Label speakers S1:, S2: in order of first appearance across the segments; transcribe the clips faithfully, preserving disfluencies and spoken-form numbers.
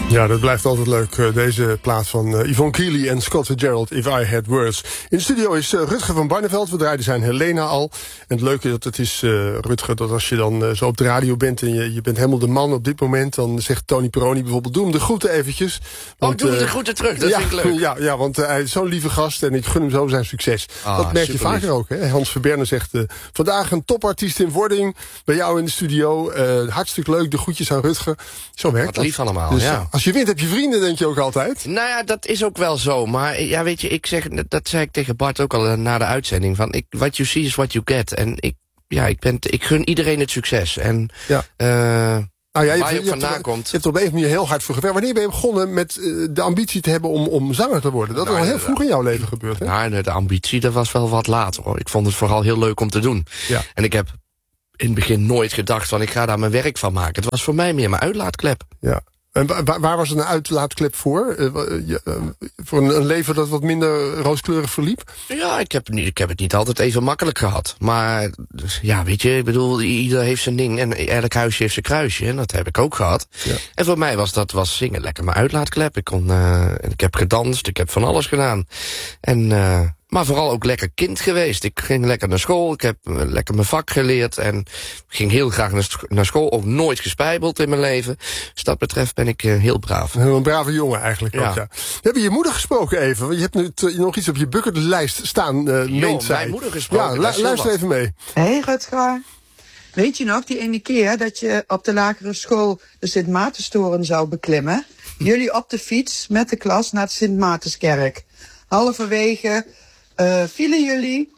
S1: Ja, dat blijft altijd leuk. Deze plaat van Yvonne Keely en Scott Fitzgerald, If I Had Words. In de studio is Rutger van Barneveld. We draaiden zijn Helena al. En het leuke dat het is, uh, Rutger, dat als je dan uh, zo op de radio bent en je, je bent helemaal de man op dit moment, dan zegt Tony Peroni bijvoorbeeld, doe hem de groeten eventjes.
S2: Want, oh, doe hem de groeten terug, dat
S1: ja,
S2: vind ik leuk.
S1: Ja, ja, want uh, hij is zo'n lieve gast en ik gun hem zo zijn succes. Ah, dat merk je vaker lief. ook. Hè? Hans Verberne zegt, uh, vandaag een topartiest in wording bij jou in de studio. Uh, hartstikke leuk, de groetjes aan Rutger. Zo werkt
S2: Wat
S1: dat.
S2: lief allemaal,
S1: dus,
S2: ja.
S1: Als je wint heb je vrienden, denk je ook altijd.
S2: Nou ja, dat is ook wel zo. Maar ja, weet je, ik zeg, dat zei ik tegen Bart ook al na de uitzending. Van, ik, what you see is what you get. En ik, ja, ik, ben, ik gun iedereen het succes. En
S1: ja.
S2: Uh,
S1: nou ja, je,
S2: waar je,
S1: je
S2: vandaan
S1: hebt er,
S2: komt.
S1: Je hebt er op een manier heel hard voor gewerkt. Wanneer ben je begonnen met uh, de ambitie te hebben om, om zanger te worden? Dat nou, is al heel vroeg in jouw leven gebeurd, hè?
S2: Nou, de ambitie, dat was wel wat later, hoor. Ik vond het vooral heel leuk om te doen.
S1: Ja.
S2: En ik heb in het begin nooit gedacht van, ik ga daar mijn werk van maken. Het was voor mij meer mijn uitlaatklep.
S1: Ja. En waar, waar was het een uitlaatklep voor? Uh, uh, uh, voor een, een leven dat wat minder rooskleurig verliep?
S2: Ja, ik heb, niet, ik heb het niet altijd even makkelijk gehad. Maar dus, ja, weet je, ik bedoel, ieder heeft zijn ding. En elk huisje heeft zijn kruisje. En dat heb ik ook gehad. Ja. En voor mij was dat was zingen lekker mijn uitlaatklep. Ik, kon, uh, ik heb gedanst, ik heb van alles gedaan. En... Uh, Maar vooral ook lekker kind geweest. Ik ging lekker naar school, ik heb lekker mijn vak geleerd... en ging heel graag naar school, ook nooit gespijbeld in mijn leven. Dus dat betreft ben ik uh, heel braaf.
S1: Een brave jongen eigenlijk
S2: ja.
S1: ook, ja. We hebben je moeder gesproken even, want je hebt nu t- nog iets op je bucketlijst staan, uh, meent zij.
S2: Mijn moeder gesproken.
S1: Ja, lu- luister even mee.
S3: Hey Rutger, weet je nog die ene keer dat je op de lagere school de Sint Maartenstoren zou beklimmen? Jullie op de fiets met de klas naar de Sint Maartenskerk. Halverwege... Uh, vielen jullie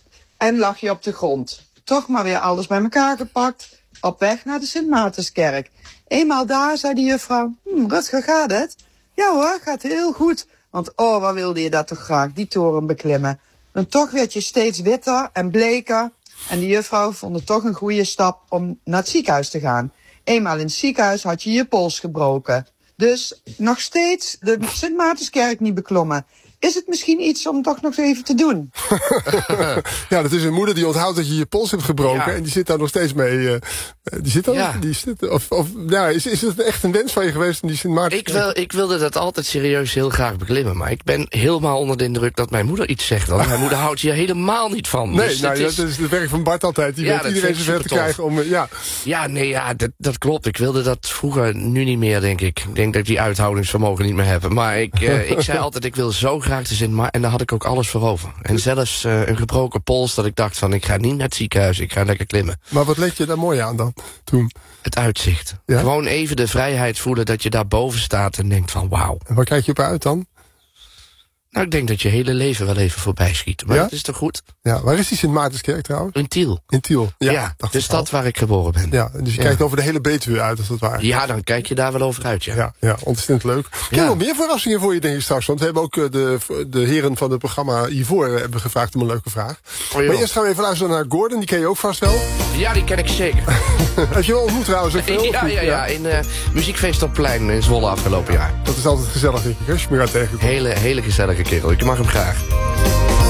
S3: en lag je op de grond. Toch maar weer alles bij elkaar gepakt, op weg naar de Sint Maartenskerk. Eenmaal daar zei de juffrouw, hm, Rutger, gaat het? Ja hoor, gaat heel goed. Want oh, wat wilde je dat toch graag, die toren beklimmen. En toch werd je steeds witter en bleker. En de juffrouw vond het toch een goede stap om naar het ziekenhuis te gaan. Eenmaal in het ziekenhuis had je je pols gebroken. Dus nog steeds de Sint Maartenskerk niet beklommen. Is het misschien iets om toch nog even te doen?
S1: Ja, dat is een moeder die onthoudt dat je je pols hebt gebroken. Ja. En die zit daar nog steeds mee. Uh, die zit daar, ja. die zit, of, of, ja, is, is het echt een wens van je geweest om die Sint Maarten?
S2: Ik, wil, ik wilde dat altijd serieus heel graag beklimmen. Maar ik ben helemaal onder de indruk dat mijn moeder iets zegt. Want mijn moeder houdt hier helemaal niet van.
S1: Nee,
S2: dus
S1: nou,
S2: is...
S1: dat is het werk van Bart altijd. Die
S2: ja,
S1: weet iedereen zover te krijgen om... Uh, ja.
S2: ja, nee, ja, dat, dat klopt. Ik wilde dat vroeger, nu niet meer, denk ik. Ik denk dat ik die uithoudingsvermogen niet meer heb. Maar ik, uh, ik zei altijd, ik wil zo graag de Sint Maarten. En daar had ik ook alles voor over. En zelfs uh, een gebroken pols dat ik dacht van... ik ga niet naar het ziekenhuis, ik ga lekker klimmen.
S1: Maar wat leek je daar mooi aan dan, toen?
S2: Het uitzicht.
S1: Ja?
S2: Gewoon even de vrijheid voelen dat je daar boven staat en denkt van wauw.
S1: En waar kijk je op uit dan?
S2: Nou, ik denk dat je hele leven wel even voorbij schiet. Maar ja? Dat is toch goed?
S1: Ja, waar is die Sint Maartenskerk trouwens?
S2: In Tiel.
S1: In Tiel, ja.
S2: ja de stad waar ik geboren ben.
S1: Ja, dus je
S2: ja.
S1: kijkt over de hele Betuwe uit, als dat waar.
S2: Ja, dan kijk je daar wel over uit, ja.
S1: Ja, ja, ontzettend leuk. Ik heb
S2: ja.
S1: nog meer verrassingen voor je, denk ik, straks. Want we hebben ook de, de heren van het programma hiervoor hebben gevraagd om een leuke vraag. Oh, maar eerst gaan we even luisteren naar Gordon, die ken je ook vast wel.
S2: Ja, die ken ik zeker.
S1: Heb je wel ontmoet trouwens? Ook veel,
S2: ja, ja, ja, ja, in uh, Muziekfeest op Plein in Zwolle afgelopen jaar.
S1: Dat is altijd gezellig, denk ik, als je me gaat tegenkomen.
S2: Hele, hele gezellige kerel. Ik mag hem graag.